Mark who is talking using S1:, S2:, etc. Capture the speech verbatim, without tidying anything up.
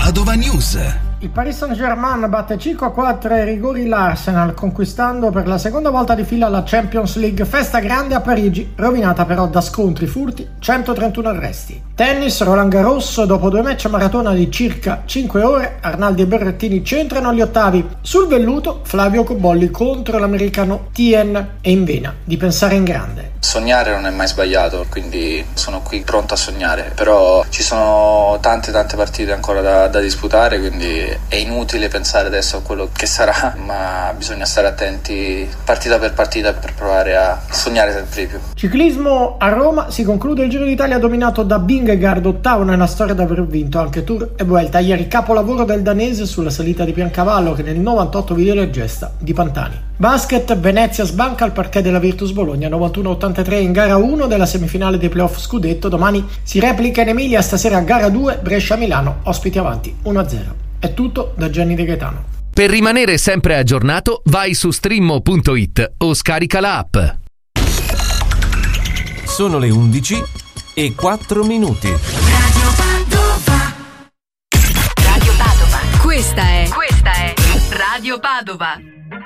S1: Padova News.
S2: Il Paris Saint-Germain batte cinque a quattro ai rigori l'Arsenal, conquistando per la seconda volta di fila la Champions League. Festa grande a Parigi, rovinata però da scontri furti, centotrentuno arresti. Tennis, Roland Garros, dopo due match a maratona di circa cinque ore, Arnaldi e Berrettini centrano gli ottavi. Sul velluto, Flavio Cobolli contro l'americano Tien, e in vena di pensare in grande.
S3: Sognare non è mai sbagliato, quindi sono qui pronto a sognare, però ci sono tante tante partite ancora da, da disputare, quindi è inutile pensare adesso a quello che sarà, ma bisogna stare attenti partita per partita per provare a sognare sempre di più.
S2: Ciclismo a Roma, si conclude il Giro d'Italia dominato da Vingegaard, ottavo nella storia ad aver vinto anche Tour e Vuelta. Ieri capolavoro del danese sulla salita di Piancavallo, che nel novantotto vide la gesta di Pantani. Basket, Venezia sbanca al parquet della Virtus Bologna novantuno a ottantatré in gara uno della semifinale dei playoff scudetto. Domani si replica in Emilia, stasera gara due Brescia-Milano, ospiti avanti uno a zero. È tutto da Gianni De Gaetano.
S4: Per rimanere sempre aggiornato vai su streammo punto it o scarica la app.
S5: Sono le undici e quattro minuti.
S6: Radio Padova. Radio Padova. Questa è, questa è Radio Padova.